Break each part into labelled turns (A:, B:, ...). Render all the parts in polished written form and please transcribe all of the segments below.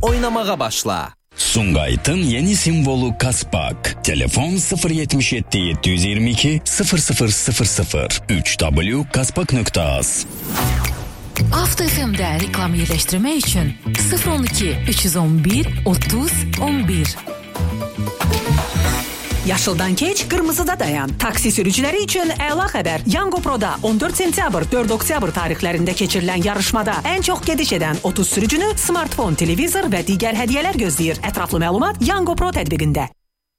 A: oynamağa başla.
B: Sumqayıtın yeni simvolu Kaspak. Telefon 077 722 0000 3w.kaspak.az.
C: Avto FM'də reklam yerləşdirmək üçün 012 311 30 11.
D: Yaşıldan keç, kırmızıda dayan. Taksi sürücüləri üçün əla xəbər. Yango Pro'da 14 sentyabr, 4 oktyabr tarixlərində keçirilən yarışmada ən çox gediş edən 30 sürücünü smartfon, televizor və digər hədiyyələr gözləyir. Ətraflı məlumat Yango Pro tətbiqində.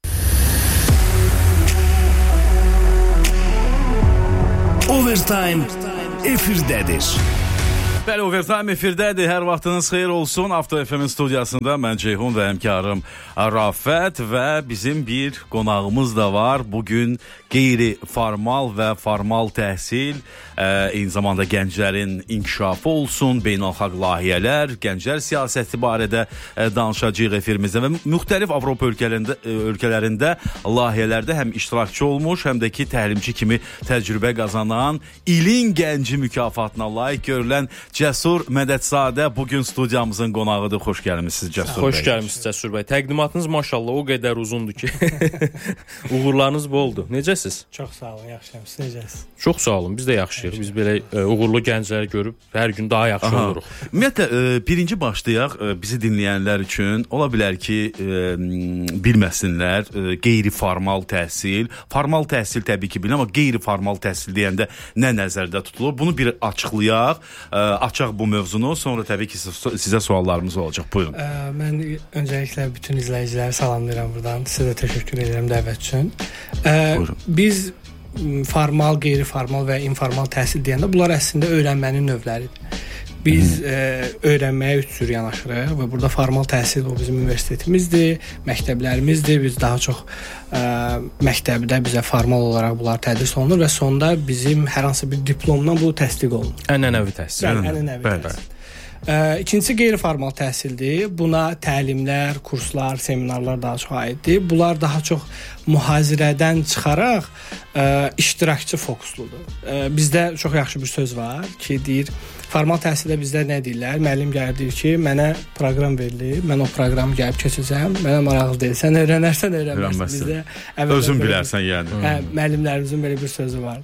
E: Overtime efirdədir.
F: Bəli, Overtime efirdədir. Hər vaxtınız xeyir olsun. Avto FM-in studiyasında mən Ceyhun və həmkarım Rafət və bizim bir qonağımız da var. Bugün qeyri-formal və formal təhsil, eyni zamanda gənclərin inkişafı olsun, beynəlxalq layihələr, gənclər siyasəti barədə danışacağıq efirimizdə və müxtəlif Avropa ölkələrində layihələrdə həm iştirakçı olmuş, həm də ki təlimçi kimi təcrübə qazanan, ilin gənci mükafatına layiq görülən Cəsur Mədədzadə bugün studiyamızın qonağıdır. Xoş gəlmisiniz Cəsur bəy.
G: Xoş gəlmisiniz Cəsur bəy. Təqdimatınız maşallah o qədər uzundur ki, uğurlarınız boldur. Necəsiz?
H: Çox sağ olun, yaxşıyam. Siz necəsiz?
G: Çox sağ olun. Biz də yaxşıyıq. Biz belə uğurlu gəncləri görüb hər gün daha yaxşı oluruq.
F: Ümumiyyətlə, birinci başlayaq bizi dinləyənlər üçün. Ola bilər ki, bilməsinlər qeyri-formal təhsil. Formal təhsil təbii ki bilir, amma qeyri-formal təhsil deyəndə nə nəzərdə tutulur? Bunu bir açıqlayaq. Açaq bu mövzunu, sonra təbii ki sizə suallarımız olacaq. Buyurun.
H: Mən öncəliklə bütün izləyiciləri salamlayıram buradan. Sizə də təşəkkür edirəm dəvət üçün. Biz formal, qeyri-formal və informal təhsil deyəndə bunlar əslində öyrənmənin növləridir. Biz öyrənməyə üç cür yanaşırıq və burada formal təhsil o bizim universitetimizdir, məktəblərimizdir. Biz daha çox məktəbdə bizə formal olaraq bunlar tədris olunur və sonda bizim hər hansı bir diplomla bu təsdiq olunur.
G: Ənənəvi təhsil.
H: Ənənəvi təhsil. İkincisi qeyri-formal təhsildir. Buna təlimlər, kurslar, seminarlar daha çox aiddir. Bunlar daha çox mühazirədən çıxaraq iştirakçı fokusludur. Bizdə çox yaxşı bir söz var ki, deyir, formal təhsildə bizdə nə deyirlər? Müəllim gəlib deyir ki, mənə proqram verilir, mən o proqramı gəlib keçəcəm, mənə maraqlı deyil. Sən öyrənərsən, öyrənməzsən.
F: Özün bilərsən yəni.
H: Müəllimlərimizin belə bir sözü var.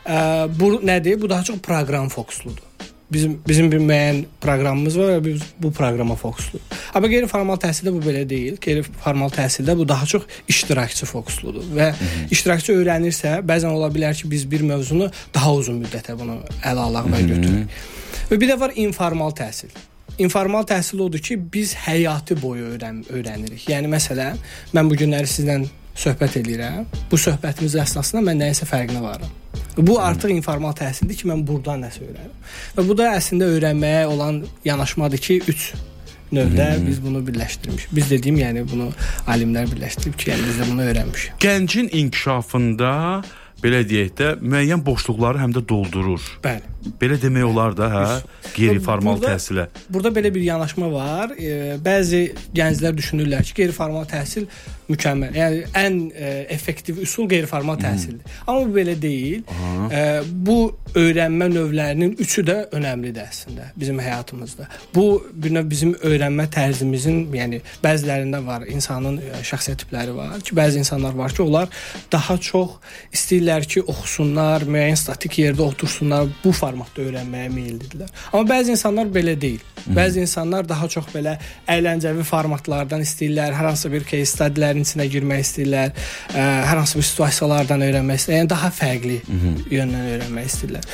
H: Bu nədir? Bu daha çox proqram fokusludur. Bizim bir müəyyən proqramımız var və biz bu proqrama fokusluyuq. Amma qeyri-formal təhsildə bu belə deyil. Qeyri-formal təhsildə bu daha çox iştirakçı fokusludur və iştirakçı öyrənirsə, bəzən ola bilər ki, biz bir mövzunu daha uzun müddətə bunu ələ alaq və götürürük. Və bir də var informal təhsil. İnformal təhsil odur ki, biz həyatı boyu öyrənirik. Yəni məsələn, mən bu günləri sizlə söhbət edirəm. Bu söhbətimiz əsnasında mən nəyisə fərqinə varım. Bu artıq informal təhsildir ki, mən buradan nəsə öyrənim. Və bu da əslində öyrənməyə olan yanaşmadır ki, üç növdə biz bunu birləşdirmişik. Biz dediyim, yəni bunu alimlər birləşdirib ki, yəni biz də bunu öyrənmişik.
F: Gəncin inkişafında belə deyək də müəyyən boşluqları həm də doldurur.
H: Bəli.
F: Belə demək olar da, hə, qeyri-formal təhsilə.
H: Burada belə bir yanaşma var. Bəzi gənclər düşünürlər ki, qeyri-formal təhsil mükəmməl. Yəni ən effektiv üsul qeyri-formal təhsildir. Amma bu belə deyil. Bu öyrənmə növlərinin üçü də önəmlidir əslində bizim həyatımızda. Bu bir növ bizim öyrənmə tərzimizin, yəni bəzilərində var, insanın şəxsiyyət tipləri var ki, bəzi insanlar var ki, onlar daha çox istəyirlər ki, oxusunlar, müəyyən statik yerdə otursunlar, bu formatda öyrənməyə meyillidirlər. Amma bəzi insanlar belə deyil. Bəzi insanlar daha çox belə əyləncəvi formatlardan istəyirlər, hər hansı bir case study-lərin içinə girmək istəyirlər, hər hansı bir situasiyalardan öyrənmək istəyirlər, yəni daha fərqli yöndən öyrənmək istəyirlər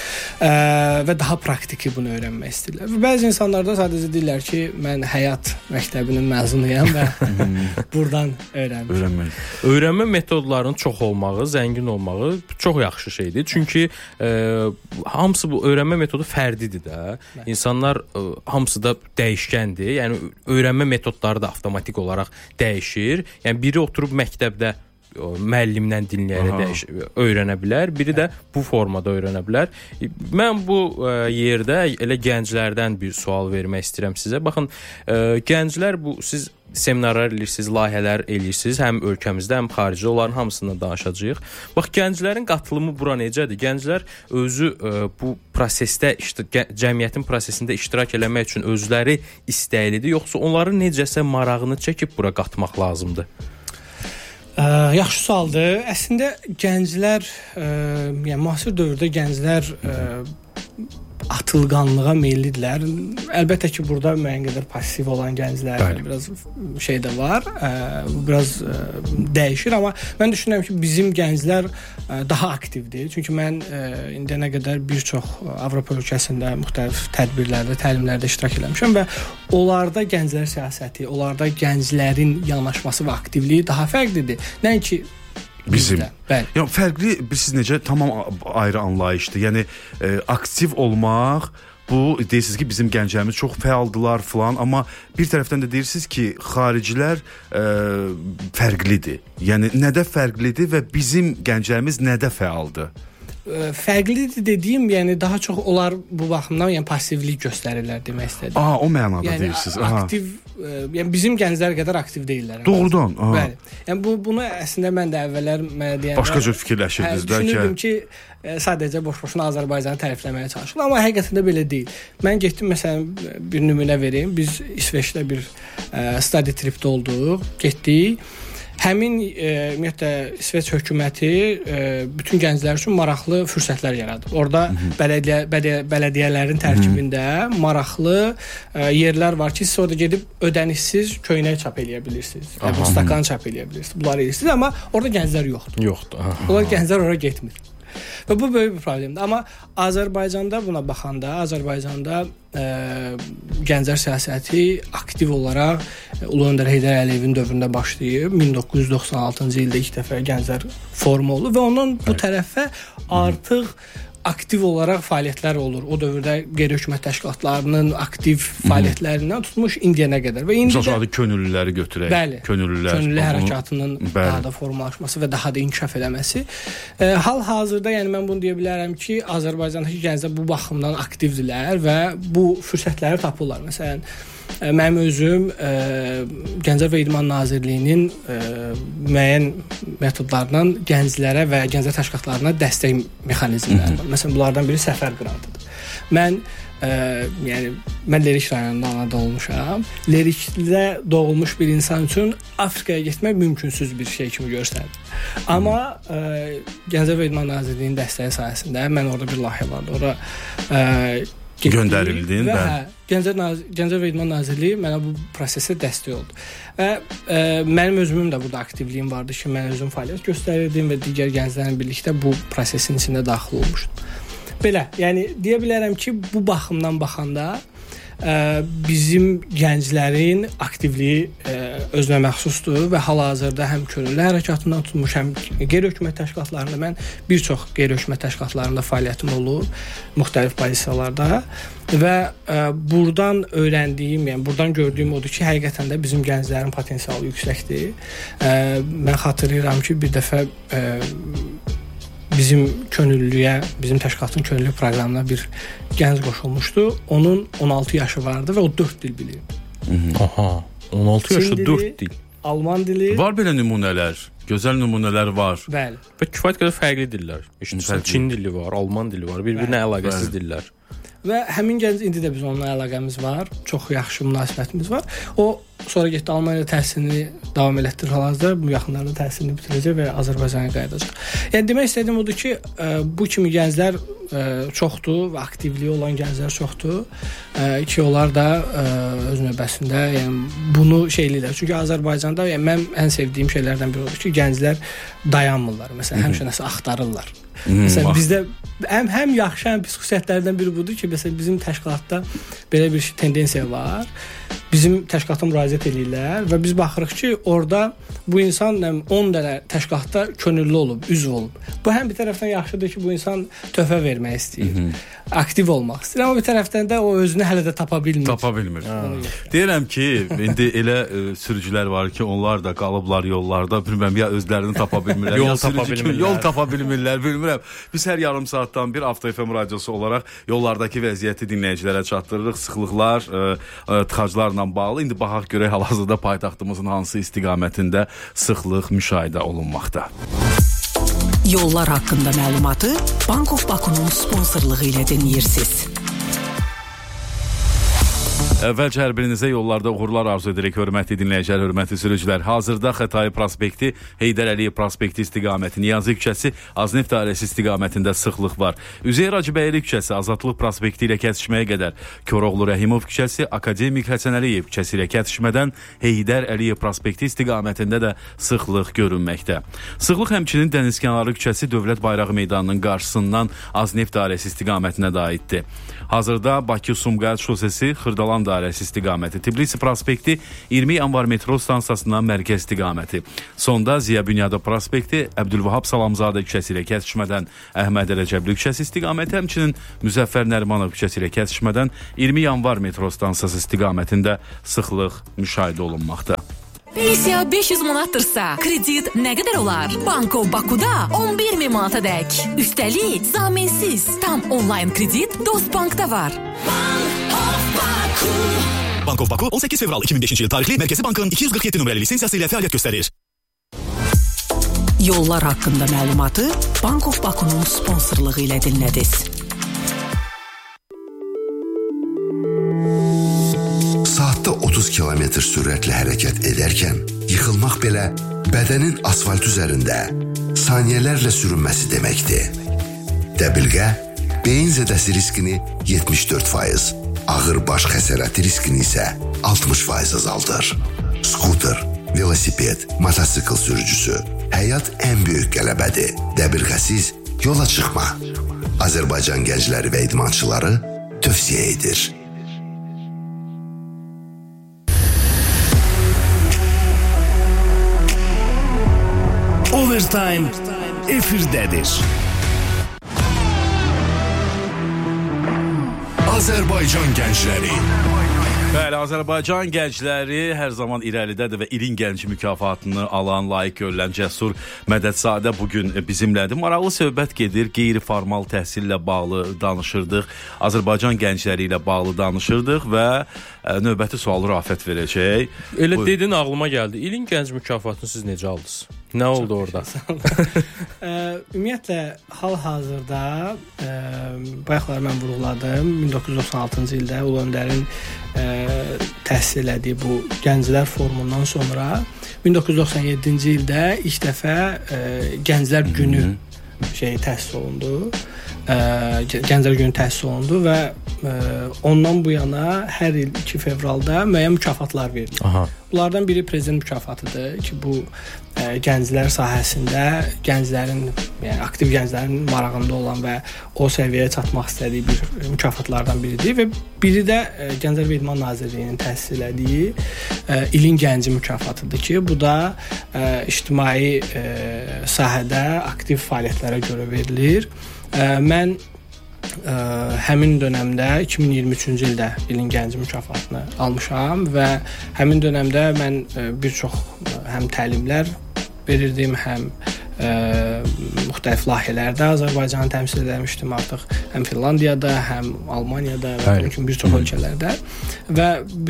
H: və daha praktiki bunu öyrənmək istəyirlər. Və bəzi insanlar da sadəcə deyirlər ki, mən həyat məktəbinin məzunuyam və buradan öyrənmişəm.
G: Öyrənmə metodlarının çox olmağı, zəngin olmağı çox yaxşı şeydir. Çünki hamısı bu öyrənmə metodu fərdidir də. İnsanlar hamısı da dəyişkəndir. Yəni öyrənmə metodları da avtomatik olaraq dəyişir. Yəni biri oturub məktəbdə müəllimdən dinləyərək öyrənə bilər, biri də bu formada öyrənə bilər. Mən bu yerdə elə gənclərdən bir sual vermək istəyirəm sizə. Baxın, gənclər siz seminarlar eləyirsiniz, layihələr eləyirsiniz, həm ölkəmizdə, həm xaricdə, onların hamısından danışacağıq. Bax, gənclərin qatılımı bura necədir? Gənclər özü bu prosesdə, cəmiyyətin prosesində iştirak eləmək üçün özləri istəklidir, yoxsa onların necəsə marağını çəkib bura qatmaq lazımdır?
H: Yaxşı sualdır. Əslində gənclər, yəni müasir dövrdə gənclər atılğanlığa meyllidirlər. Əlbəttə ki, burada müəyyən qədər pasiv olan gənclər biraz şey də var. Biraz dəyişir, amma mən düşünürəm ki, bizim gənclər daha aktivdir. Çünki mən indiyənə qədər bir çox Avropa ölkəsində müxtəlif tədbirlərdə, təlimlərdə iştirak eləmişəm və onlarda gənclər siyasəti, onlarda gənclərin yanaşması və aktivliyi daha fərqlidir. Nəinki
F: bizim.
H: Bəli.
F: Yəni fərqli, siz necə tamam ayrı anlayışdır. Yəni aktiv olmaq, bu deyirsiniz ki, bizim gənclərimiz çox fəaldılar falan, amma bir tərəfdən də deyirsiniz ki, xaricilər fərqlidir. Yəni nədə fərqlidir və bizim gənclərimiz nədə fəaldır?
H: Fərqlidir dediyim, yəni daha çox onlar bu baxımdan yəni passivlik göstərirlər demək istədim.
F: O mənada deyirsiniz.
H: Aktiv, yəni bizim gənclər qədər aktiv deyillər.
F: Doğrudan.
H: Bəli. Yəni bunu əslində mən də əvvəllər mənə deyəndə
F: başqa cür fikirləşirdiniz də ki.
H: Düşünürdüm ki, sadəcə boş-boşuna Azərbaycanı tərifləməyə çalışırlar, amma həqiqətən də belə deyil. Mən getdim, məsələn, bir nümunə verim. Biz İsveçdə bir study tripdə olduq, getdik. Həmin ümumiyyətlə İsveç hökuməti bütün gənclər üçün maraqlı fürsətlər yaradıb. Orada bələdiyyələrin tərkibində maraqlı yerlər var ki, siz orada gedib ödənişsiz köynək çap eləyə bilirsiniz. Stakan çap eləyə bilirsiniz. Bunları edirsiniz, amma orada gənclər yoxdur. Onlar gənclər ora getmir. Və bu böyük bir problemdir. Amma Azərbaycanda buna baxanda, Azərbaycanda gənclər siyasəti aktiv olaraq Ulu Öndər Heydər Əliyevin dövründə başlayıb. 1996-cı ildə ilk dəfə gənclər forumu oldu və ondan bu tərəfə artıq aktiv olaraq fəaliyyətlər olur. O dövrdə qeyri-hökumət təşkilatlarının aktiv fəaliyyətlərindən tutmuş indiyənə qədər. Və indi
F: də könüllüləri götürək.
H: Bəli. Könüllü hərəkatının daha da formalaşması və daha da inkişaf eləməsi. Hal-hazırda yəni mən bunu deyə bilərəm ki, Azərbaycandakı gənclər bu baxımdan aktivdirlər və bu fürsətləri tapırlar. Məsələn, mənim özüm Gənclər və İdman Nazirliyinin müəyyən metodlarla gənclərə və gənclər təşkilatlarına dəstək mexanizmləri var. Məsələn, bunlardan biri səfər qrantıdır. Mən Lerik rayonunda anadan olmuşam. Lerikdə doğulmuş bir insan üçün Afrikaya getmək mümkünsüz bir şey kimi göstərir. Amma Gənclər və İdman Nazirliyinin dəstəyi sayəsində mən orada bir layihə vardı. Ora
F: göndərildin
H: və Gənclər və İdman Nazirliyi mənə bu prosesə dəstək oldu. Və mənim özümün də burada aktivliyim vardı ki, mən özüm fəaliyyət göstərirdim və digər gənclərlə birlikdə bu prosesin içində daxil olmuşdum. Belə, yəni deyə bilərəm ki, bu baxımdan baxanda bizim gənclərin aktivliyi özünə məxsusdur və hal-hazırda həm könüllü hərəkatından tutmuş, həm qeyri-hökumət təşkilatlarında mən bir çox qeyri-hökumət təşkilatlarında fəaliyyətim olur, müxtəlif pozisiyalarda və buradan öyrəndiyim, yəni buradan gördüyüm odur ki, həqiqətən də bizim gənclərin potensialı yüksəkdir. Mən xatırlayıram ki, bir dəfə bizim bizim təşkilatın könüllü proqramına bir gənc qoşulmuşdu. Onun 16 yaşı vardı və o 4 dil bilirdi.
G: Aha, 16 yaşda 4 dil.
H: Alman dili.
F: Var belə nümunələr, gözəl nümunələr var.
H: Bəli.
G: Və kifayət qədər fərqli dillər. Çin dili var, Alman dili var, bir-birinə əlaqəsiz dillər.
H: Və həmin gənc indi də biz onunla əlaqəmiz var, çox yaxşı münasibətimiz var. O sonra getdi Almaniyada təhsilini davam elətdirir hal-hazırda, bu yaxınlarda təhsilini bitirəcək və Azərbaycana qayıdacaq. Yəni demək istədiyim odur ki, bu kimi gənclər çoxdur və aktivliyi olan gənclər çoxdur ki, onlar da öz növbəsində yəni bunu eləyirlər. Çünki Azərbaycanda yəni mən ən sevdiyim şeylərdən biri odur ki, gənclər dayanmırlar. Məsələn, həmişə nəsə axtarırlar. Məsələn, bizdə həm yaxşı, həm pis xüsusiyyətlərdən biri budur ki, məsələn bizim təşkilatda belə bir tendensiya var. bizim təşkilata müraciət edirlər və biz baxırıq ki, orada bu insan 10 dənə təşkilatda könüllü olub, üzv olub. Bu həm bir tərəfdən yaxşıdır ki, bu insan töhfə vermək istəyir, aktiv olmaq istəyir, amma bir tərəfdən də o özünü hələ də tapa bilmir.
F: Deyirəm ki, indi elə sürücülər var ki, onlar da qalıblar yollarda, bilmirəm, ya özlərini tapa bilmirlər, yol tapa bilmirlər, bilmirəm. Biz hər yarım saatdan bir Avto FM radiosu olaraq yollardakı vəziyyəti dinləyicilərə çatdırırıq, sıxlıqlar, tıxaclarla bağlı. İndi baxaq görək hal-hazırda paytaxtımızın hansı istiqamətində sıxlıq müşahidə olunmaqda.
D: Yollar haqqında məlumatı Bank of Baku'nun sponsorluğu ilə dinləyirsiniz.
F: Əvvəlcə hər birinizə yollarda uğurlar arzu edirik, hörmətli dinləyicilər, hörmətli sürücülər. Hazırda Xətai prospekti, Heydər Əliyev prospekti istiqaməti, Niyazi küçəsi, Azneft dairəsi istiqamətində sıxlıq var. Üzeyir Hacıbəyli küçəsi, Azadlıq prospekti ilə kəsişməyə qədər, Koroğlu Rəhimov küçəsi, Akademik Həsən Əliyev küçəsi ilə kəsişmədən Heydər Əliyev prospekti istiqamətində də sıxlıq görünməkdə. Sıxlıq həmçinin Dənizkənarı küçəsi Dövlət Bayrağı meydanının qarşısından Azneft dairəsi istiqamətinə də aiddir. Hazırda Bakı-Sumqayıt şosesi, Xırdalan dairəsi istiqaməti, Tbilisi prospekti, 20 yanvar metro stansiyasından mərkəz istiqaməti. Sonda Ziya Bünyadov prospekti, Əbdülvahab Salamzadə küçəsi ilə kəsişmədən Əhməd Rəcəbli küçəsi istiqaməti, həmçinin Müzəffər Nərimanov küçəsi ilə kəsişmədən 20 yanvar metro stansiyası istiqamətində sıxlıq müşahidə olunmaqda.
C: Pensiya 500 manattırsa, kredit nə qədər olar? Bank of Baku'da 11.000 manata dək. Üstəlik, zaminsiz, tam onlayn kredit Dostbank'da var.
A: Bank of Baku 18 fevral 2005 yıl tarihli Merkezi Bank'ın 247 numaralı lisensiyası ile fəaliyyət göstərir.
D: Yollar haqqında məlumatı Bank of Baku'nun sponsorluğu ilə dinlədiniz.
I: Saatda 30 kilometr sürətlə hərəkət edərkən yıxılmaq belə bədənin asfalt üzərində saniyələrlə sürünməsi deməkdir. Dəbilqə beyin zədəsi riskini 74%, ağır baş xəsarəti riskini isə 60% azaldır. Skuter, velosiped, motosikl sürücüsü, həyat ən böyük qələbədir. Dəbilqəsiz yola çıxma. Azərbaycan gəncləri və idmançıları tövsiyə edir.
E: Overtime efirdədir. Azərbaycan gəncləri.
F: Bəli, Azərbaycan gəncləri hər zaman irəlidədir və İlin Gənci mükafatını alan, layiq görülən Cəsur Mədədzadə bugün bizimlədir. Maraqlı söhbət gedir, qeyri-formal təhsillə bağlı danışırdıq, Azərbaycan gəncləri ilə bağlı danışırdıq və növbəti sualı Rafət verəcək.
G: Elə dedin, ağlıma gəldi. İlin Gənci mükafatını siz necə aldınız? Nə oldu orada?
H: Ümumiyyətlə, hal-hazırda bayaqlar mən vurğuladım. 1996-cı ildə Ulu Öndərin təhsil elədiyi bu Gənclər Forumundan sonra 1997-ci ildə ilk dəfə Gənclər Günü təsis olundu. Gənclər Günü təsis olundu və ondan bu yana hər il 2 fevralda müəyyən mükafatlar verilir. Bunlardan biri prezident mükafatıdır ki, bu gənclər sahəsində gənclərin, yəni aktiv gənclərin marağında olan və o səviyyəyə çatmaq istədiyi bir mükafatlardan biridir və biri də Gənclər və İdman Nazirliyinin təsis elədiyi İlin Gənci mükafatıdır ki, bu da ictimai sahədə aktiv fəaliyyətlərə görə verilir. Mən həmin dönəmdə 2023-cü ildə İlin Gənci mükafatını almışam və həmin dönəmdə mən bir çox həm təlimlər verirdim, həm müxtəlif layihələrdə Azərbaycanı təmsil etmişdim artıq həm Finlandiyada, həm Almaniyada və mümkün bir çox ölkələrdə və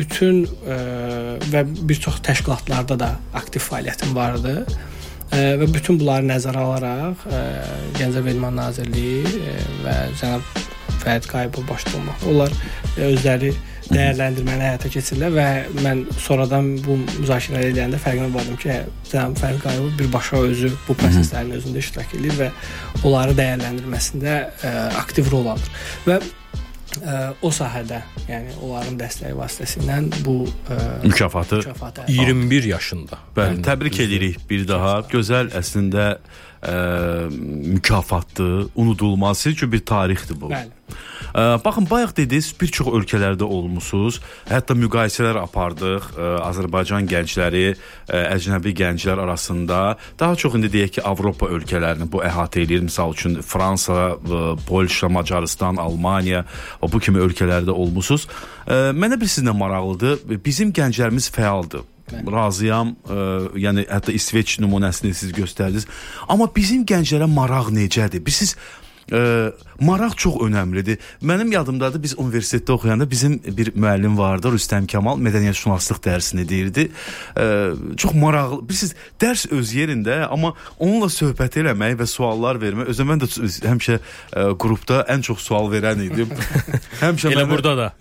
H: bir çox təşkilatlarda da aktiv fəaliyyətim vardı. Və bütün bunları nəzərə alaraq Gənclər və İdman Nazirliyi və cənab Fərid Qayıbov başda olmaq, onlar özləri dəyərləndirməni həyata keçirirlər və mən sonradan bu müzakirələri edəndə fərqinə vardım ki, cənab Fərid Qayıbov birbaşa özü bu proseslərin özündə iştirak edir və onları dəyərləndirməsində aktiv rol alır. Və o sahədə, yəni onların dəstəyi vasitəsilə bu
F: mükafatı
G: 21 yaşında.
F: Bəli, təbrik edirik bir daha. Gözəl əslində mükafatdır, unudulmaz çünki bir tarixdir bu.
H: Bəli.
F: Baxın, bayaq dediniz, bir çox ölkələrdə olmusunuz. Hətta müqayisələr apardıq. Azərbaycan gəncləri, əcnəbi gənclər arasında. Daha çox indi deyək ki, Avropa ölkələrini bu əhatə edir. Misal üçün Fransa, Polşa, Macaristan, Almaniya bu kimi ölkələrdə olmusunuz. Mənə bir sizinlə maraqlıdır. Bizim gənclərimiz fəaldır. Razıyam, yəni hətta İsveç nümunəsini siz göstərdiniz. Amma bizim gənclərə maraq necədir? Siz maraq çox önəmlidir. Mənim yadımdadır, biz universitetdə oxuyanda bizim bir müəllim vardı, Rüstəm Kamal, mədəniyyətşünaslıq dərsini deyirdi. Çox maraqlı. Bilirsiniz, dərs öz yerində, amma onunla söhbət eləmək və suallar vermək. Özü mən də həmişə qrupda ən çox sual verən idim. Həmişə
G: elə burada da.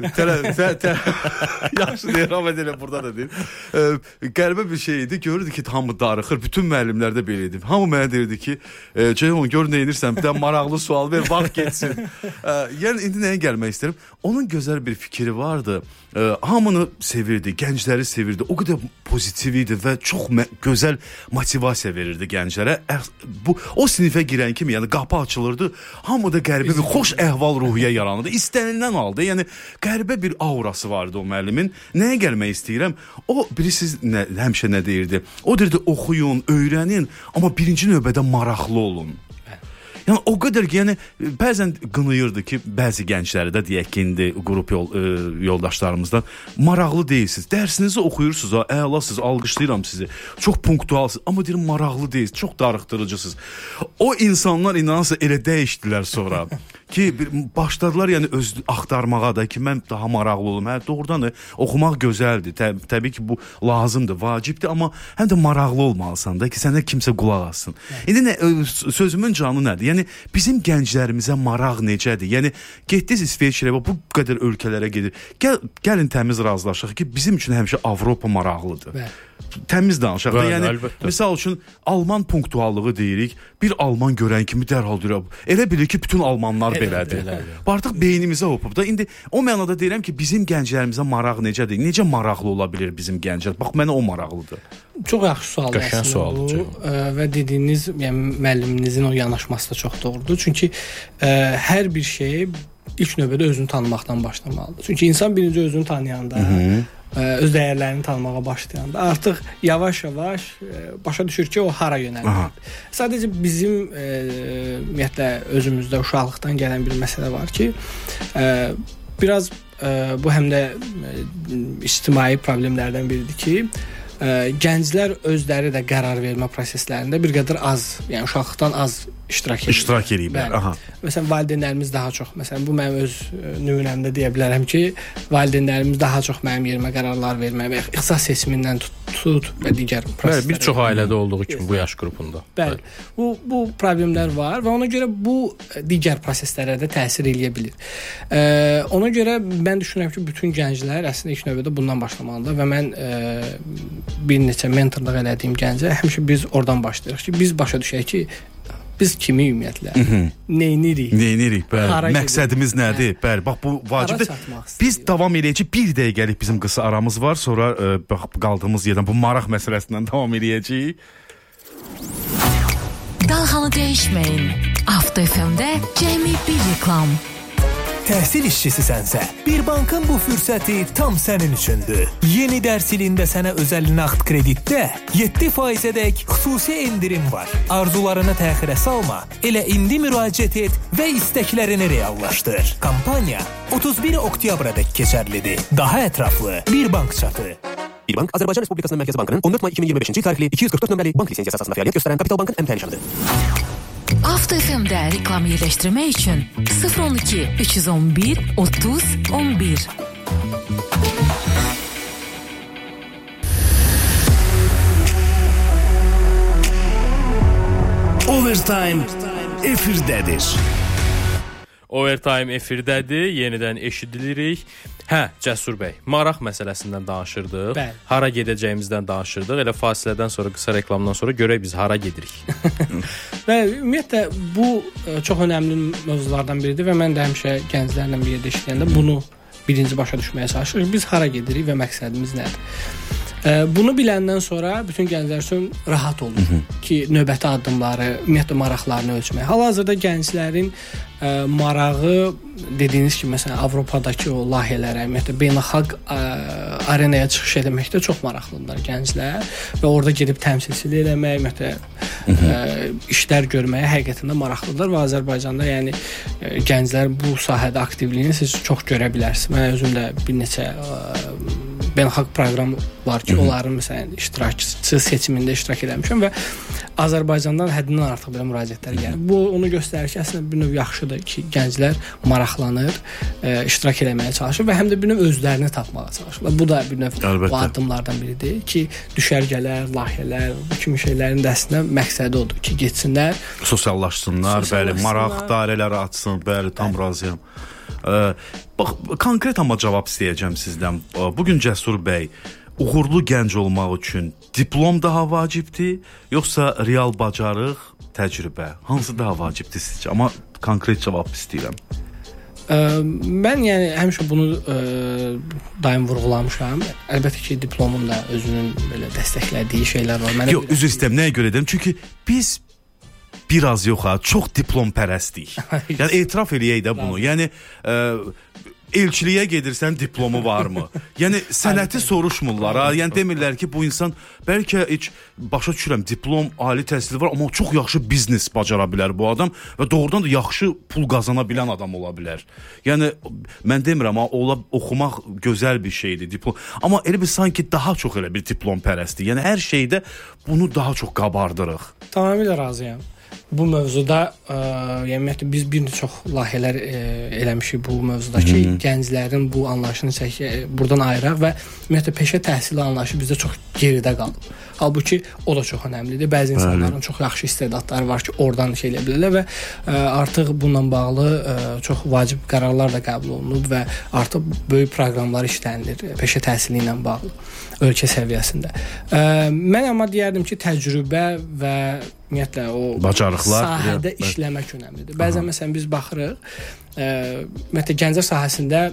F: Yaxşı deyirəm, elə burada da deyir. Qəribə bir şey idi. Görürdü ki, hamı darıxır. Bütün müəllimlər də belə idi. Hamı mənə deyirdi ki, Ceyhun, gör nə edirsən, bir də maraqlı sual ver, vaxt geçsin. Yəni indi nəyə gəlmək istəyirəm? Onun gözəl bir fikri vardı. Hamını sevirdi, gəncləri sevirdi. O qədər pozitiv idi və çox gözəl motivasiya verirdi gənclərə. O sinifə girən kimi, yəni qapı açılırdı, hamıda qəribə bir xoş əhval-ruhiyyə yaranırdı. İstənilən halda, yəni qəribə bir aurası vardı o müəllimin. Nəyə gəlmək istəyirəm? O, bilirsiniz, həmişə nə deyirdi? O deyirdi, oxuyun, öyrənin, amma birinci növbədə maraqlı olun. Yəni o qədər ki, yəni bəzən qınıyırdı ki, bəzi gəncləri də deyək ki, indi qrup yoldaşlarımızdan maraqlı deyilsiniz. Dərsinizi oxuyursunuz, əlasınız, alqışlayıram sizi. Çox punktualsınız, amma deyirəm maraqlı deyilsiniz, çox darıxdırıcısınız. O insanlar inanırsa elə dəyişdilər sonra ki, başladılar yəni öz axtarmağa da ki, mən daha maraqlı olum. Hə, doğrudan da oxumaq gözəldir. Təbii ki, bu lazımdır, vacibdir, amma həm də maraqlı olmalısan da ki, sənə kimsə qulaq assın. İndi sözümün canı nədir? Yəni bizim gənclərimizə maraq necədir? Yəni getdiniz İsveçrəyə, bu qədər ölkələrə gedir. Gəlin təmiz razılaşaq ki, bizim üçün həmişə Avropa maraqlıdır. Təmiz danışaq da. Yəni misal üçün Alman punktuallığı deyirik. Bir Alman görən kimi dərhal deyir. Elə bilir ki, bütün Almanlar belədir. Artıq beynimizə hopub da. İndi o mənada deyirəm ki, bizim gənclərimizə maraq necədir? Necə maraqlı ola bilir bizim gənclər? Bax, mənə o maraqlıdır.
H: Çox yaxşı sualdır əslində bu. Və dediyiniz, yəni müəlliminizin o yanaşması da çox doğrudur. Çünki hər bir şey ilk növbədə özünü tanımaqdan başlamalıdır. Çünki insan birinci özünü tanıyanda, öz dəyərlərini tanımağa başlayanda artıq yavaş-yavaş başa düşür ki, o hara yönəlir. Sadəcə bizim ümumiyyətlə özümüzdə uşaqlıqdan gələn bir məsələ var ki, biraz bu həm də ictimai problemlərdən biridir ki, gənclər özləri də qərar vermə proseslərində bir qədər az, yəni uşaqlıqdan az iştirak ediblər. Məsələn, valideynlərimiz daha çox, məsələn, bu mənim öz nümunəmdə deyə bilərəm ki, valideynlərimiz daha çox mənim yerimə qərarlar vermək və ixtisas seçimindən tut və digər proseslər.
G: Bir çox ailədə olduğu kimi bu yaş qrupunda.
H: Bəli. Bu problemlər var və ona görə bu digər proseslərə də təsir eləyə bilir. Ona görə mən düşünürəm ki, bütün gənclər əslində ilk növbədə bundan başlamalıdır və mən bir neçə mentorluq elədiyim gəncə həmişə biz oradan başlayırıq ki, biz başa düşək ki, biz kimi ümumiyyətlə neynirik, bəli, məqsədimiz nədir? Bəli, bax bu vacibdir. Biz davam edəcəyik, bir dəqiqəlik bizim qısa aramız var, sonra qaldığımız yerdən bu maraq məsələsindən davam edəcəyik.
C: Dalğanı dəyişməyin. Avto FM-də cəmi bir reklam.
J: Təhsil işçisisənsə, bir bankın bu fürsəti tam sənin üçündür. Yeni dərs ilində sənə özəl nağd kreditdə 7%-dək xüsusi endirim var. Arzularını təxirə salma, elə indi müraciət et və istəklərini reallaşdır. Kampaniya 31 oktyabradək keçərlidir. Daha ətraflı bir bank çatı.
K: Bir bank Azərbaycan Respublikasının Mərkəzi Bankının 14 may 2025-ci tarixli 244 nömrəli bank lisensiyası əsasında fəaliyyət göstərən Kapital Bankın əmtəli nişanıdır.
C: Avto FM-də reklam yerləşdirmək üçün 012 311 30 11.
E: Overtime efirdədir.
G: Overtime efirdədir, yenidən eşidilirik. Cəsur bəy, maraq məsələsindən danışırdıq.
H: Bəli.
G: Hara gedəcəyimizdən danışırdıq. Elə fasilədən sonra, qısa reklamdan sonra görək biz hara gedirik.
H: Və ümumiyyətlə bu çox önəmli mövzulardan biridir və mən də həmişə gənclərlə bir yerdə işləyəndə bunu birinci başa düşməyə çalışırıq. Biz hara gedirik və məqsədimiz nədir? Bunu biləndən sonra bütün gənclər üçün rahat olur ki, növbəti addımları, ümumiyyətlə maraqlarını ölçmək. Hal-hazırda gənclərin marağı dediyiniz kimi məsələn Avropadakı o layihələrə, ümumiyyətlə beynəlxalq arenaya çıxış etməkdə çox maraqlıdırlar gənclər və orada gedib təmsilçilik eləmək, ümumiyyətlə işlər görməyə həqiqətən də maraqlıdırlar və Azərbaycanda yəni gənclər bu sahədə aktivliyini siz çox görə bilərsiniz. Mən özüm də bir neçə beynəlxalq proqram var ki, onların məsələn iştirakçı seçimində iştirak etmişəm və Azərbaycandan həddindən artıq belə müraciətlər gəlir. Bu onu göstərir ki, əslində bir növ yaxşıdır ki, gənclər maraqlanır, iştirak etməyə çalışır və həm də bir növ özlərini tapmağa çalışırlar. Bu da bir növ bu addımlardan biridir ki, düşərgələr, layihələr, bu kimi şeylərin də əslində məqsədi odur ki, getsinlər,
F: sosiallaşsınlar, bəli, maraq dairələri açsın, bəli, tam razıyam. Bax, konkret amma cavab istəyəcəm sizdən. Bugün Cəsur bəy, uğurlu gənc olmaq üçün diplom daha vacibdir, yoxsa real bacarıq, təcrübə? Hansı daha vacibdir sizcə? Amma konkret cavab istəyirəm.
H: Mən yəni həmişə bunu daim vurğulamışam. Əlbəttə ki, diplomun da özünün belə dəstəklədiyi şeylər var.
F: Yox, üzr istəyirəm, nəyə görə edirəm? Çünki biz biraz yox ha, çox diplom pərəstik. Yəni etiraf eləyək də bunu. Yəni elçiliyə gedirsən, diplomu varmı? Yəni sənəti soruşmurlar ha. Yəni demirlər ki, bu insan bəlkə heç başa düşürəm, diplom, ali təhsili var, amma çox yaxşı biznes bacara bilər bu adam və doğrudan da yaxşı pul qazana bilən adam ola bilər. Yəni mən demirəm, oxumaq gözəl bir şeydir, diplom. Amma elə bir sanki daha çox elə bir diplom pərəstik. Yəni hər şeydə bunu daha çox qabardırıq.
H: Tamamilə razıyam. Bu mövzuda yəni biz bir çox layihələr eləmişik bu mövzuda ki, gənclərin bu anlayışını buradan ayıraq və ümumiyyətlə peşə təhsili anlayışı bizdə çox geridə qalıb. Halbuki o da çox önəmlidir. Bəzi insanların çox yaxşı istedadları var ki, oradan şey eləyə bilirlər və artıq bununla bağlı çox vacib qərarlar da qəbul olunub və artıq böyük proqramlar işlənilir peşə təhsili ilə bağlı ölkə səviyyəsində. Mən amma deyərdim ki, təcrübə və ümumiyyətlə o
F: bacarıqlar
H: sahədə işləmək önəmlidir. Bəzən məsələn biz baxırıq, ümumiyyətlə gənclər sahəsində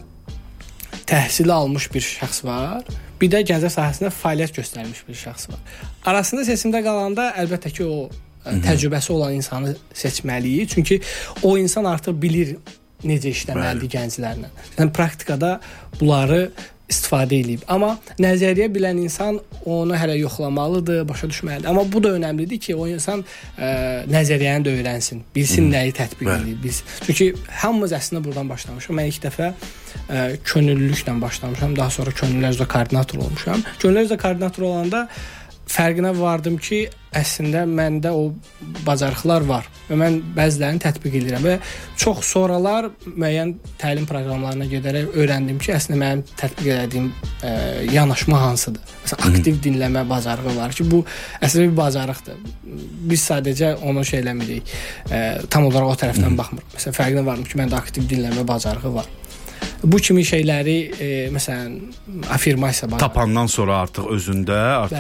H: təhsili almış bir şəxs var, bir də gənclər sahəsində fəaliyyət göstərmiş bir şəxs var. Arasında seçimdə qalanda əlbəttə ki, o təcrübəsi olan insanı seçməliyik. Çünki o insan artıq bilir necə işləməlidir gənclərlə. Yəni praktikada bunları istifadə edib. Amma nəzəriyyə bilən insan onu hələ yoxlamalıdır, başa düşməlidir. Amma bu da önəmlidir ki, o insan nəzəriyyəni də öyrənsin, bilsin nəyi tətbiq edir. Çünki hamımız əslində buradan başlamışıq. Mən ilk dəfə könüllülüklə başlamışam, daha sonra könüllülər üzrə koordinator olmuşam. Könüllülər üzrə koordinator olanda fərqinə vardım ki, əslində məndə o bacarıqlar var və mən bəzilərini tətbiq edirəm və çox sonralar müəyyən təlim proqramlarına gedərək öyrəndim ki, əslində mənim tətbiq etdiyim yanaşma hansıdır. Məsələn, aktiv dinləmə bacarığı var ki, bu əslində bir bacarıqdır. Biz sadəcə onu şey eləmirik, tam olaraq o tərəfdən baxmırıq. Məsələn, fərqinə vardım ki, məndə aktiv dinləmə bacarığı var. Bu kimi şeyləri məsələn afirmasiya
F: tapandan sonra artıq özündə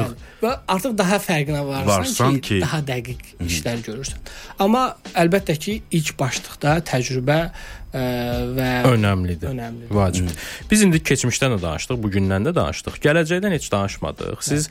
H: artıq daha fərqinə varsan ki, daha dəqiq işlər görürsən. Amma əlbəttə ki, ilk başlıqda təcrübə və
G: önəmlidir. Vacibdir. Biz indi keçmişdən də danışdıq, bugündən də danışdıq. Gələcəkdən heç danışmadıq. Siz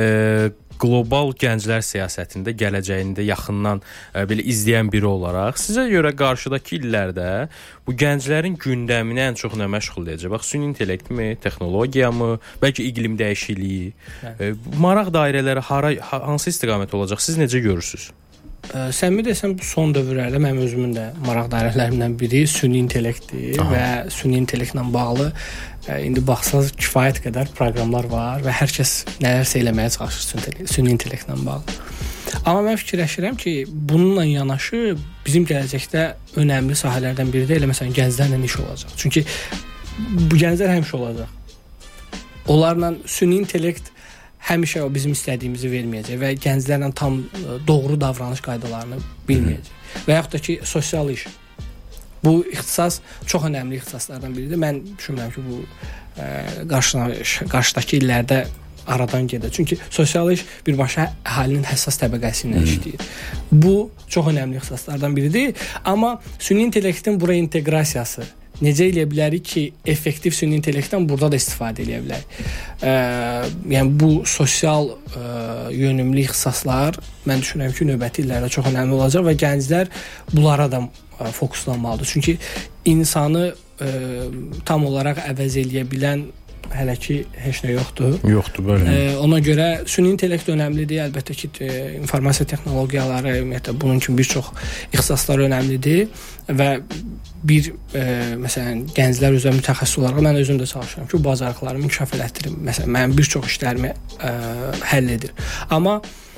G: qlobal gənclər siyasətində gələcəyində yaxından belə izləyən biri olaraq sizə görə qarşıdakı illərdə bu gənclərin gündəmini ən çox nə məşğul edəcək? Bax, süni intellektmi, texnologiyamı, bəlkə iqlim dəyişikliyi, maraq dairələri hansı istiqamət olacaq? Siz necə görürsüz?
H: Səmimi desəm, bu son dövrlərdə mənim özümün də maraq dairələrimdən biri süni intellektdir və süni intellektlə bağlı indi baxsanız kifayət qədər proqramlar var və hər kəs nələrsə eləməyə çalışır süni intellektlə bağlı. Amma mən fikirləşirəm ki, bununla yanaşı bizim gələcəkdə önəmli sahələrdən biri də elə məsələn gənclərlə iş olacaq. Çünki bu gənclər həmişə olacaq. Onlarla süni intellekt həmişə o bizim istədiyimizi verməyəcək və gənclərlə tam doğru davranış qaydalarını bilməyəcək. Və yaxud da ki, sosial iş. Bu ixtisas çox önəmli ixtisaslardan biridir. Mən düşünürəm ki, bu qarşıdakı illərdə aradan gedir. Çünki sosial iş birbaşa əhalinin həssas təbəqəsi ilə işləyir. Bu çox önəmli ixtisaslardan biridir. Amma süni intellektin buraya inteqrasiyası necə eləyə bilərik ki, effektiv süni intellektdən burada da istifadə eləyə bilərik. Yəni bu sosial yönümlü ixtisaslar mən düşünürəm ki, növbəti illərdə çox önəmli olacaq və gənclər bunlara da fokuslanmalıdır. Çünki insanı tam olaraq əvəz eləyə bilən hələ ki heç nə yoxdur.
G: Yoxdur belə.
H: Ona görə süni intellekt önəmlidir. Əlbəttə ki, informasiya texnologiyaları, ümumiyyətlə bunun kimi bir çox ixtisaslar önəmlidir və məsələn gənclər üzrə mütəxəssis olaraq mən özüm də çalışıram ki, bu bacarıqlarımı inkişaf elətdirim. Məsələn, mənim bir çox işlərimi həll edir. Amma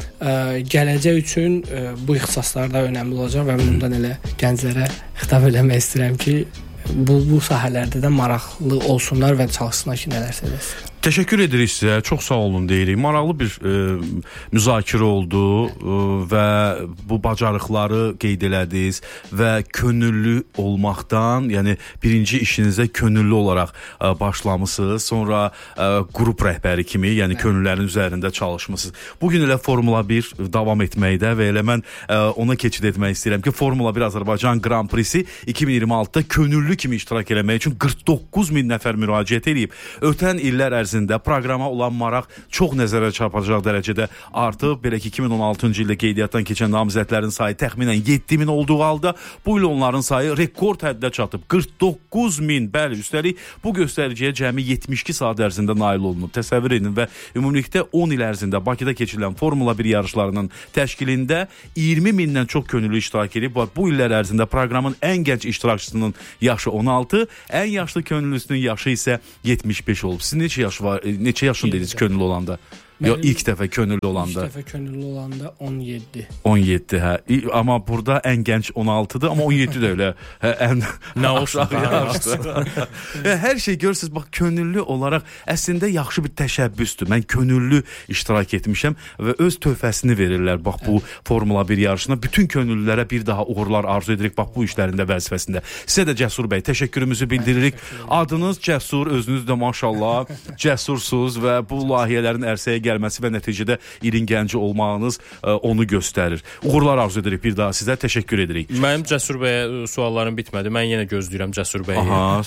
H: gələcək üçün bu ixtisaslar da önəmli olacaq və bundan elə gənclərə xitab eləmək istəyirəm ki, bu sahələrdə də maraqlı olsunlar və çalışsınlar ki, nələrsə eləsin.
F: Təşəkkür edirik sizə. Çox sağ olun deyirik. Maraqlı bir müzakirə oldu və bu bacarıqları qeyd elədiniz və könüllü olmaqdan, yəni birinci işinizə könüllü olaraq başlamısınız. Sonra qrup rəhbəri kimi, yəni könüllərin üzərində çalışmısınız. Bugün elə Formula 1 davam etməkdə və elə mən ona keçid etmək istəyirəm ki, Formula 1 Azərbaycan Grand Prix'i 2026-da könüllü kimi iştirak eləmək üçün 49 min nəfər müraciət edib. Ötən illər ərzində proqrama olan maraq çox nəzərə çarpacaq dərəcədə artıb. Belə ki, 2016-cı ildə qeydiyyatdan keçən namizədlərin sayı təxminən 7 min olduğu halda bu il onların sayı rekord həddə çatıb. 49 min, bəli, üstəlik bu göstəriciyə cəmi 72 saat ərzində nail olunub. Təsəvvür edin və ümumilikdə 10 il ərzində Bakıda keçirilən Formula 1 yarışlarının təşkilində 20 mindən çox könüllü iştirak edib. Bu illər ərzində proqramın ən gənc iştirakçısının yaşı 16, ən yaşlı könüllüsünün yaşı isə 75 olub. Sizin neçə yaş var? Neçə yaşındaydınız könüllü olanda? Yox, ilk dəfə könüllü olanda.
H: İlk dəfə könüllü olanda 17.
F: 17, hə. Amma burada ən gənc 16-dır, amma 17 də elə ən
G: nə olsun.
F: Hər şey görürsünüz, bax, könüllü olaraq əslində yaxşı bir təşəbbüsdür. Mən könüllü iştirak etmişəm və öz töhfəsini verirlər. Bax, bu Formula 1 yarışına bütün könüllülərə bir daha uğurlar arzu edirik. Bax, bu işlərində, vəzifəsində. Sizə də Cəsur bəy təşəkkürümüzü bildiririk. Adınız Cəsur, özünüz də maşallah cəsursuz və bu layihələrin ərsəyə gəlməsi və nəticədə ilin gənci olmağınız onu göstərir. Uğurlar arzu edirik bir daha sizə. Təşəkkür edirik.
G: Mənim Cəsur bəyə suallarım bitmədi. Mən yenə gözləyirəm Cəsur bəyi.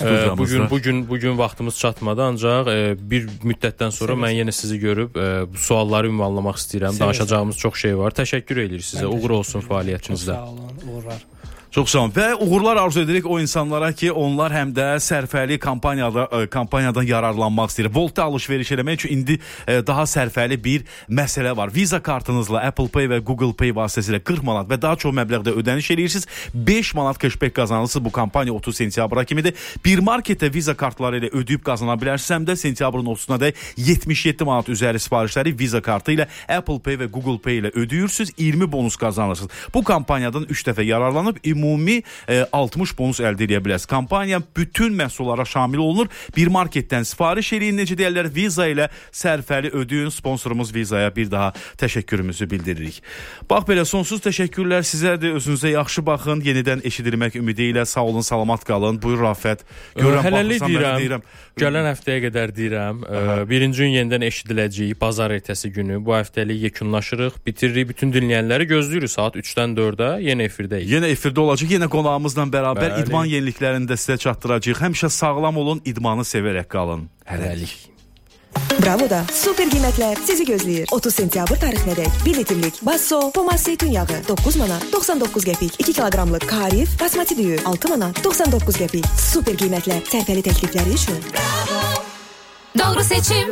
G: Bugün vaxtımız çatmadı, ancaq bir müddətdən sonra mən yenə sizi görüb sualları ünvanlamaq istəyirəm. Danışacağımız çox şey var. Təşəkkür edirik sizə. Uğur olsun fəaliyyətinizdə.
H: Çox sağ olun. Uğurlar.
F: Çox sağ olun. Və uğurlar arzu edirik o insanlara ki, onlar həm də sərfəli kampanyadan yararlanmaq istəyir. Voltda alış-veriş eləmək üçün indi daha sərfəli bir məsələ var. Visa kartınızla Apple Pay və Google Pay vasitəsilə 40 manat və daha çox məbləğdə ödəniş edirsiniz. 5 manat cashback qazanırsınız. Bu kampaniya 30 sentyabra kimidir. Bir marketdə Visa kartları ilə ödəyib qazana bilərsiniz. Həm də sentyabrın 30-una dək 77 manat üzəri sifarişləri Visa kartı ilə Apple Pay və Google Pay ilə ödəyirsiniz. 20 bonus qazanırsınız. Bu kampaniyadan 3 dəfə yararlanıb ümumi 60 bonus əldə edə bilərsiniz. Kampaniya bütün məhsullara şamil olunur. Bir marketdən sifariş eləyin, necə deyirlər, Visa ilə sərfəli ödəyin. Sponsorumuz Vizaya bir daha təşəkkürümüzü bildiririk. Bax belə, sonsuz təşəkkürlər sizə də, özünüzə yaxşı baxın. Yenidən eşidilmək ümidi ilə sağ olun, salamat qalın. Buyur Rafət.
G: Hələlik deyirəm. Gələn həftəyə qədər deyirəm. Birinci gün yenidən eşidiləcəyik bazar ertəsi günü. Bu həftəlik yekunlaşırıq, bitiririk. Bütün dinləyənləri gözləyirik saat 3-dən 4-ə yenə efirdəyik.
F: Yenə efirdə olacaq. Yenə qonağımızla bərabər idman yeniliklərini də sizə çatdıracağıq. Həmişə sağlam olun, idmanı sevərək qalın. Hələlik.
L: Bravo'da super qiymətlər sizi gözləyir. 30 sentyabr tarixinədək 1 litrlik Basso Pomas zeytun yağı 9 manat 99 qəpik, 2 kiloqramlıq Karif basmati düyü 6 manat 99 qəpik. Super qiymətlər, sərfəli təklifləri üçün. Bravo!
C: Doğru seçim.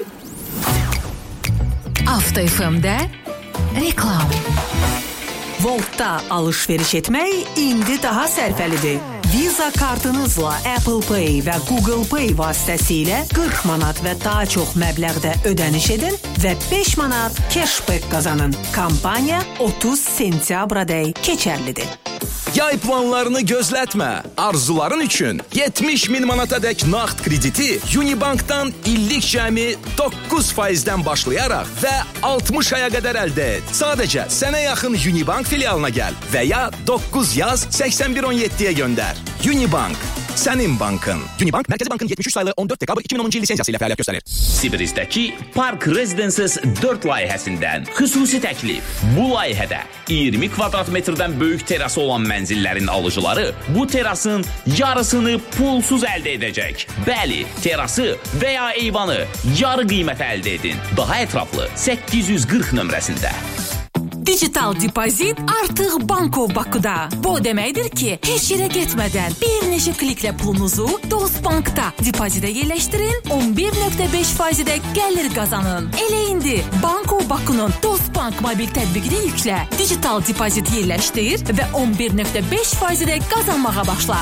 C: Avto FM'də reklam.
D: Voltda alış-veriş etmək indi daha sərfəlidir. Visa kartınızla Apple Pay və Google Pay vasitəsilə 40 manat və daha çox məbləğdə ödəniş edin və 5 manat cashback qazanın. Kampaniya 30 sentyabradək keçərlidir.
A: Yay planlarını gözlətmə. Arzuların üçün 70 min manatadək nağd krediti Unibankdan illik cəmi 9%-dən başlayaraq və 60 aya qədər əldə et. Sadəcə sənə yaxın Unibank filialına gəl və ya 9 yaz 8117-yə göndər. Unibank. Sənin bankın. Unibank Mərkəzi Bankın 73 saylı 14 dekabr 2010-cu il lisensiyası ilə fəaliyyət göstərir.
M: Sibirizdəki Park Residences 4 layihəsindən xüsusi təklif. Bu layihədə 20 kvadrat metrdən böyük terası olan mənzillərin alıcıları bu terasın yarısını pulsuz əldə edəcək. Bəli, terası və ya eyvanı yarı qiymətə əldə edin. Daha ətraflı 840 nömrəsində.
C: Digital depozit artıq Banko Bakuda. Bu deməkdir ki, heç yerə getmədən bir neçə kliklə pulunuzu Dostbankda depozitə yerləşdirin, 11.5% gəlir qazanın. Elə indi Banko Bakunun Dostbank mobil tətbiqini yüklə, digital depozit yerləşdir və 11.5% qazanmağa başla.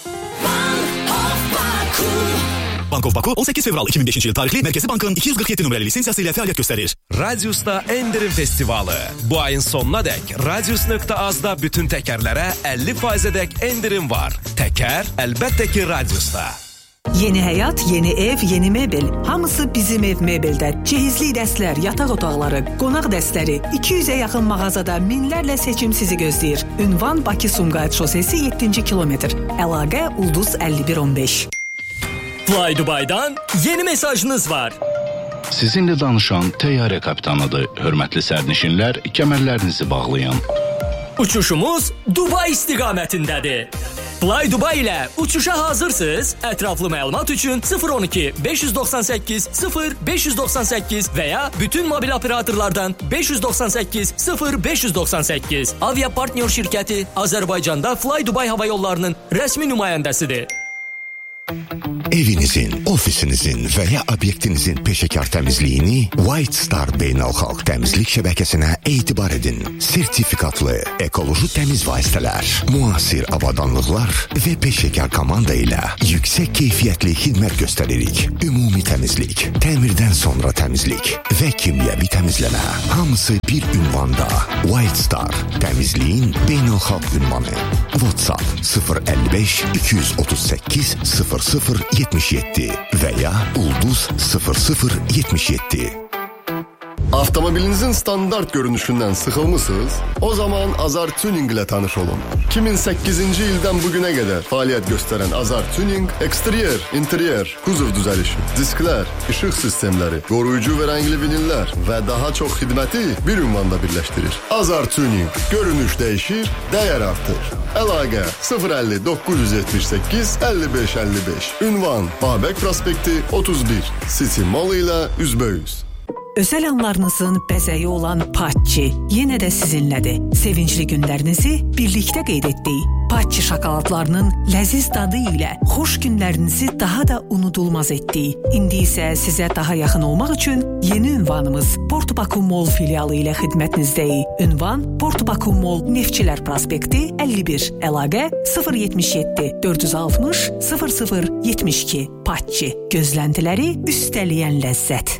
A: Bank of Baku 18 fevral 2005-ci il tarixli Mərkəzi Bankın 247 nömrəli lisensiyası ilə fəaliyyət göstərir.
N: Radiusda endirim festivalı. Bu ayın sonuna dək Radius.az-da bütün təkərlərə 50%-dək endirim var. Təkər əlbəttə ki Radiusda.
D: Yeni həyat, yeni ev, yeni mebel. Hamısı bizim ev mebeldə. Cehizli dəstlər, yataq otaqları, qonaq dəstləri, 200-ə yaxın mağazada minlərlə seçim sizi gözləyir. Ünvan Bakı-Sumqayıt şosesi 7-ci kilometr. Əlaqə Ulduz 5115.
O: Fly Dubai'dan yeni mesajınız var.
P: Sizinlə danışan təyyarə kapitanıdır. Hörmətli sərnişinlər, kəmərlərinizi bağlayın.
O: Uçuşumuz Dubai istiqamətindədir. Fly Dubai ilə uçuşa hazırsınız. Ətraflı məlumat üçün 012 598 0598 və ya bütün mobil operatorlardan 598 0598. Avia partnyor şirkəti Azərbaycanda Fly Dubai hava yollarının rəsmi nümayəndəsidir.
I: Evinizin, ofisinizin və ya obyektinizin peşəkar təmizliyini White Star Beynəlxalq Təmizlik şəbəkəsinə etibar edin. Sertifikatlı, ekoloji təmiz vasitələr, müasir avadanlıqlar və peşəkar komanda ilə yüksək keyfiyyətli xidmət göstəririk. Ümumi təmizlik, təmirdən sonra təmizlik və kimyəvi təmizləmə. Hamısı bir ünvanda. White Star, təmizliyin beynəlxalq ünvanı. WhatsApp 055 238 0077 və ya Ulduz 0077.
Q: Avtomobilinizin standart görünüşündən sıxılmısınız? O zaman Azar Tuning ilə tanış olun. 2008-ci ildən bugünə qədər fəaliyyət göstərən Azar Tuning, eksteryer, interyer, kuzov düzəlişi, disklər, işıq sistemləri, qoruyucu və rəngli vinillər və daha çox xidməti bir ünvanda birləşdirir. Azar Tuning, görünüş dəyişir, dəyər artır. Əlaqə 050 978 55 55. Ünvan Babək prospekti 31. City Mall ilə üzbəüz.
D: Özel anlarınızın bəzəyi olan Patçi yenə də sizinlədir. Sevincli günlərinizi birlikdə qeyd etdik. Patçi şokoladlarının ləziz dadı ilə xoş günlərinizi daha da unudulmaz etdik. İndi isə sizə daha yaxın olmaq üçün yeni ünvanımız Port Baku Mall filialı ilə xidmətinizdəyik. Ünvan Port Baku Mall Neftçilər prospekti 51. Əlaqə 077 460 0072. Patçi gözləntiləri üstələyən ləzzət.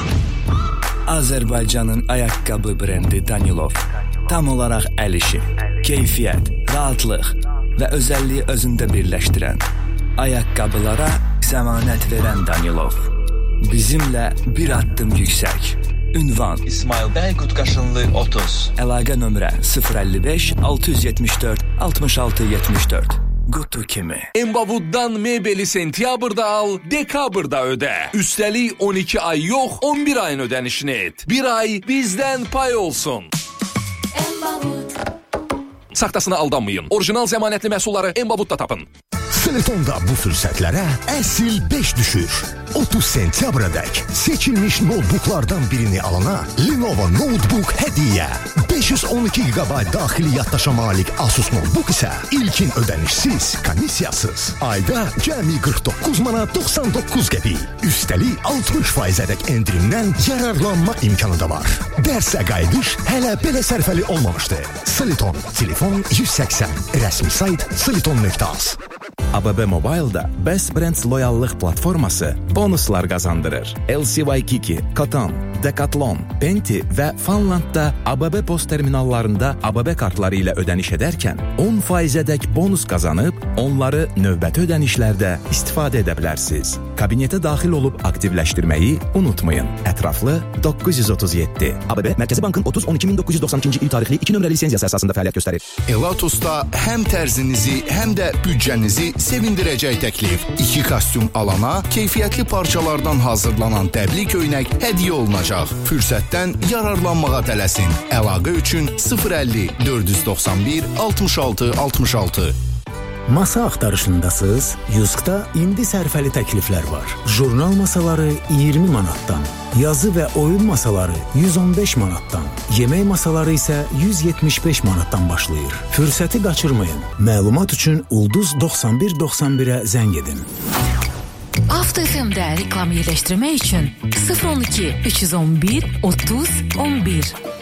R: Azərbaycanın ayaqqabı brendi Danilov tam olaraq əl işi, keyfiyyət, rahatlıq və özəlliyi özündə birləşdirən, ayaqqabılara zəmanət verən Danilov. Bizimlə bir addım yüksək. Ünvan İsmail bəy Qutqaşınlı 30. Əlaqə nömrə 055 674 66 74. Qutu kimi.
N: Embavuddan mebeli sentyabrda al, dekabrda ödə. Üstəlik 12 ay yox, 11 ayın ödənişini et. Bir ay bizdən pay olsun. Embavud. Saxtasına aldanmayın. Orijinal zəmanətli məhsulları Embavudda tapın.
I: Silitonda bu fürsətlərə əsl 5 düşür. 30 sentyabradək seçilmiş notebooklardan birini alana Lenovo Notebook hədiyyə. 512 GB daxili yaddaşa malik Asus Notebook isə ilkin ödənişsiz, komissiyasız. Ayda cəmi 49 manat 99 qəpik. Üstəlik 60%-ədək endirimdən yararlanma imkanı da var. Dərsə qayıdış hələ belə sərfəli olmamışdı. Siliton, telefon 180, rəsmi sayt siliton.az.
A: ABB Mobile'da Best Brands loyallıq platforması bonuslar qazandırır. LC Waikiki, Koton, Decathlon, Penti və Fanlandda ABB post terminallarında ABB kartları ilə ödəniş edərkən 10%-ədək bonus qazanıb, onları növbəti ödənişlərdə istifadə edə bilərsiniz. Kabinetə daxil olub aktivləşdirməyi unutmayın. Ətraflı 937. ABB Mərkəzi Bankın 30-12-1992-ci il tarixli 2 nömrəli lisenziyası əsasında fəaliyyət göstərir.
I: Elatus'ta həm tərzinizi, həm də büdcənizi sevindirəcək təklif. 2 kostyum alana keyfiyyətli parçalardan hazırlanan dəbli köynək hədiyyə olunacaq. Fürsətdən yararlanmağa tələsin. Əlaqə üçün 050 491 66 66.
S: Masa axtarışındasınız? Yuskda indi sərfəli təkliflər var. Jurnal masaları 20 manatdan, yazı və oyun masaları 115 manatdan, yemək masaları isə 175 manatdan başlayır. Fürsəti qaçırmayın. Məlumat üçün Ulduz 9191-ə zəng edin.
C: Avto FM-də reklam yerləşdirmək üçün 012 311 30 11